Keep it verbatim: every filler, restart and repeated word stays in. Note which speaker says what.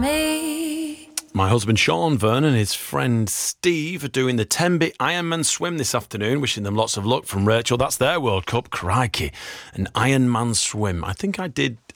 Speaker 1: me.
Speaker 2: My husband Sean Vernon and his friend Steve are doing the Tenby Ironman swim this afternoon. Wishing them lots of luck from Rachel. That's their World Cup. Crikey. An Ironman swim. I think I did